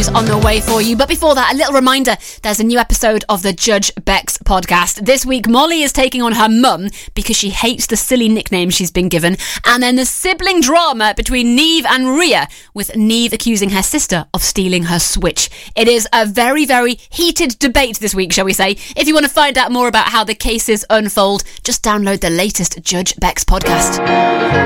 news on the way for you. But before that, a little reminder, there's a new episode of the Judge Bex podcast. This week, Molly is taking on her mum because she hates the silly nickname she's been given. And then the sibling drama between Niamh and Rhea, with Niamh accusing her sister of stealing her Switch. It is a very, very heated debate this week, shall we say. If you want to find out more about how the cases unfold, just download the latest Judge Bex podcast.